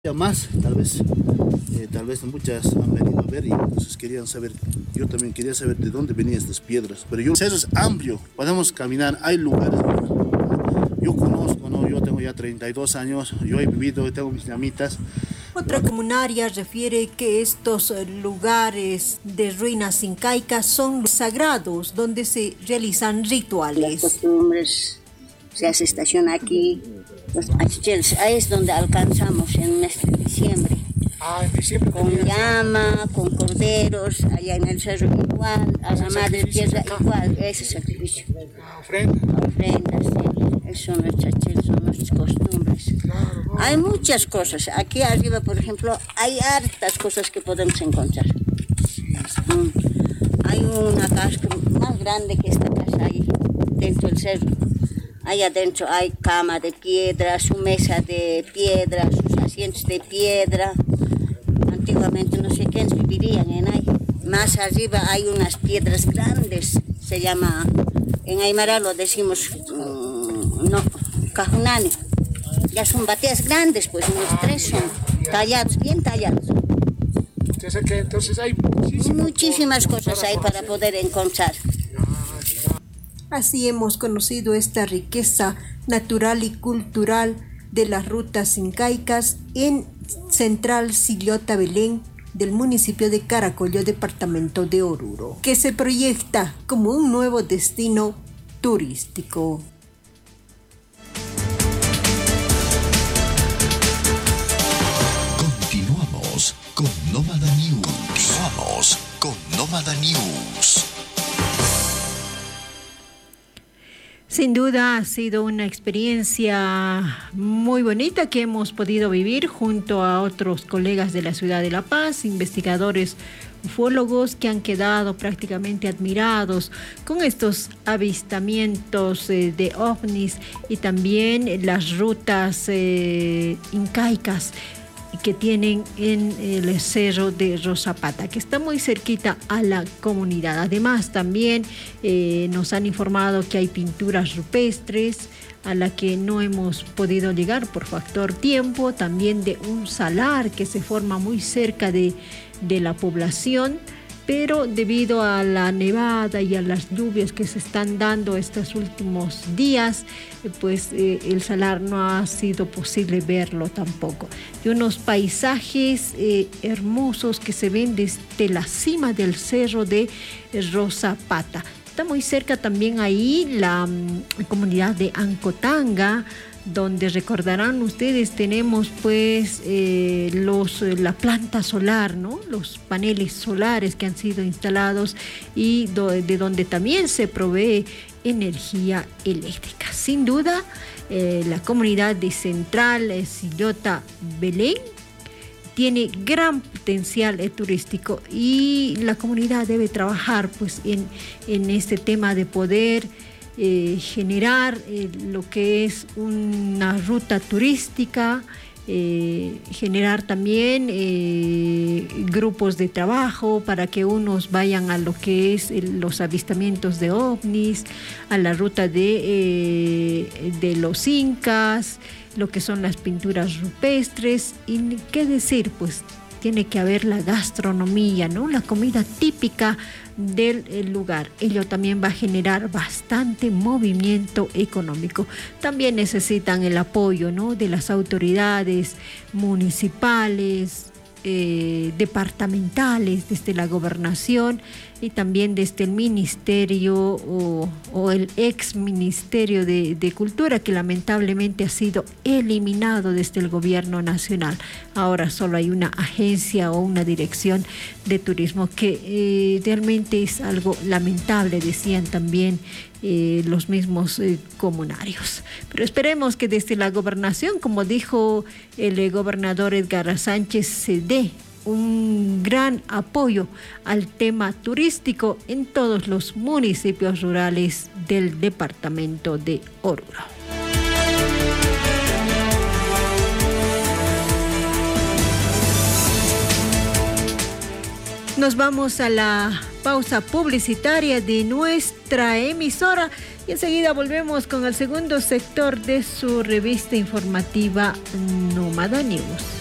Ya más, tal vez muchas han venido a ver y entonces querían saber, yo también quería saber de dónde venían estas piedras, pero el cerro es amplio, podemos caminar, hay lugares, yo conozco, ¿no? Yo tengo ya 32 años, yo he vivido, tengo mis llamitas. Otra comunaria refiere que estos lugares de ruinas incaicas son sagrados donde se realizan rituales. Las costumbres, se estaciona aquí, los achicheros, ahí es donde alcanzamos en el mes de diciembre. En diciembre. Con llama, con corderos, allá en el cerro igual, a la madre tierra igual, ese sacrificio. Ofrendas, sí. Esos son los chacheros, son nuestras costumbres. Claro. Hay muchas cosas. Aquí arriba, por ejemplo, hay hartas cosas que podemos encontrar. Hay una casa más grande que esta casa ahí, dentro del cerro. Ahí adentro hay cama de piedra, su mesa de piedra, sus asientos de piedra. Antiguamente no sé quiénes vivirían en ahí. Más arriba hay unas piedras grandes, se llama, en Aymara lo decimos, cajunani. Ya son bateas grandes, pues unos 3 son tallados, bien tallados. Entonces hay muchísimas cosas hay para poder encontrar. Así hemos conocido esta riqueza natural y cultural de las rutas incaicas en Central Sillota Belén del municipio de Caracollo, departamento de Oruro, que se proyecta como un nuevo destino turístico. Continuamos con Nómada News. Sin duda ha sido una experiencia muy bonita que hemos podido vivir junto a otros colegas de la ciudad de La Paz, investigadores ufólogos que han quedado prácticamente admirados con estos avistamientos de ovnis y también las rutas incaicas que tienen en el cerro de Rosapata, que está muy cerquita a la comunidad. Además, también nos han informado que hay pinturas rupestres a la que no hemos podido llegar por factor tiempo, también de un salar que se forma muy cerca de la población, pero debido a la nevada y a las lluvias que se están dando estos últimos días, el salar no ha sido posible verlo tampoco. Y unos paisajes hermosos que se ven desde la cima del cerro de Rosapata. Está muy cerca también ahí la comunidad de Ancotanga, donde recordarán ustedes tenemos la planta solar, ¿no? Los paneles solares que han sido instalados y de donde también se provee energía eléctrica. Sin duda, la comunidad de Central Sillota Belén tiene gran potencial turístico y la comunidad debe trabajar en este tema de poder generar lo que es una ruta turística, generar también grupos de trabajo para que unos vayan a lo que es los avistamientos de ovnis, a la ruta de los incas, lo que son las pinturas rupestres y qué decir, pues tiene que haber la gastronomía, ¿no? La comida típica del lugar. Ello también va a generar bastante movimiento económico. También necesitan el apoyo, ¿no? De las autoridades municipales, departamentales, desde la gobernación y también desde el ministerio o el ex ministerio de Cultura, que lamentablemente ha sido eliminado desde el gobierno nacional. Ahora solo hay una agencia o una dirección de turismo que realmente es algo lamentable, decían también los mismos comunarios. Pero esperemos que desde la gobernación, como dijo el gobernador Edgar Sánchez, se dé un gran apoyo al tema turístico en todos los municipios rurales del departamento de Oruro. Nos vamos a la pausa publicitaria de nuestra emisora y enseguida volvemos con el segundo sector de su revista informativa Nómada News.